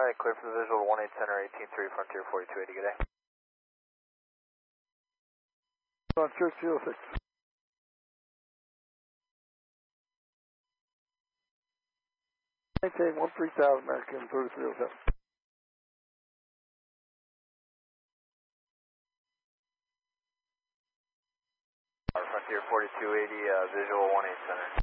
Atlantic, clear for the visual 18 center, 18-3, Frontier 4280, good day. Frontier 206. Maintain 13,000, American 3307. Frontier 4280, visual 18 center.